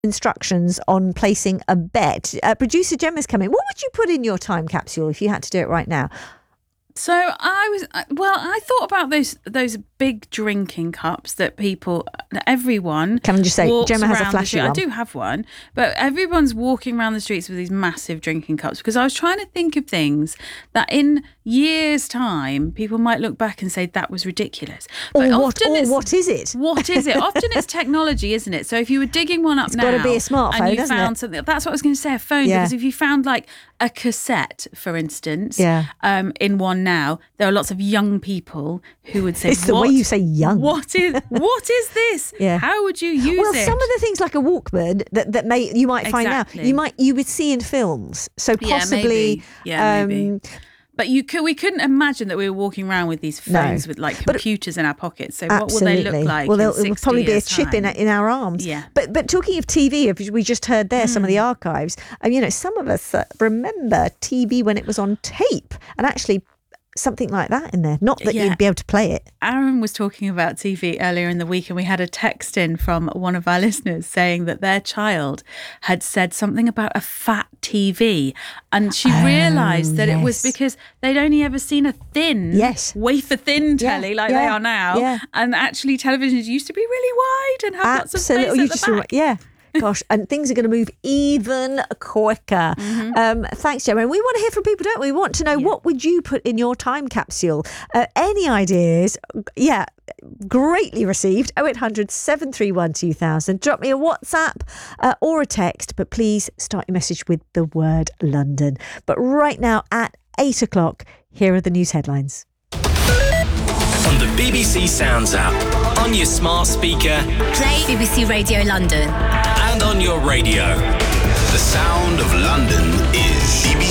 instructions on placing a bet. Producer Gemma's coming. What would you put in your time capsule if you had to do it right now? So I thought about those big drinking cups that everyone. Can I just say, Gemma has a flashy one. I do have one, but everyone's walking around the streets with these massive drinking cups, because I was trying to think of things that in years' time people might look back and say that was ridiculous. But what is it? What is it? Often it's technology, isn't it? So if you were digging one up it's now, got to be a smartphone, and you found something, that's what I was going to say, a phone. Yeah. Because if you found like a cassette, for instance, Yeah. In one now, there are lots of young people who would say, It's the way you say young. What is this? Yeah. How would you use it? Well, some of the things like a Walkman that you might find now, Exactly. you would see in films. So possibly, maybe. But we couldn't imagine that we were walking around with these phones with like computers in our pockets. So what will they look like? Well, in there will probably be a chip in our arms. Yeah. But talking of TV, if we just heard there some of the archives, some of us remember TV when it was on tape, and actually something like that in there. Not that you'd be able to play it. Aaron was talking about TV earlier in the week, and we had a text in from one of our listeners saying that their child had said something about a fat TV, and she realised that it was because they'd only ever seen a thin, wafer thin telly they are now. Yeah. And actually televisions used to be really wide and have lots of space at the back. Gosh, and things are going to move even quicker. Thanks, Gemma. And we want to hear from people, don't we? We want to know, what would you put in your time capsule? Any ideas? Yeah, greatly received. 0800 731 2000. Drop me a WhatsApp or a text, but please start your message with the word London. But right now at 8 o'clock, here are the news headlines. On the BBC Sounds app, on your smart speaker, play BBC Radio London, and on your radio. The sound of London is BBC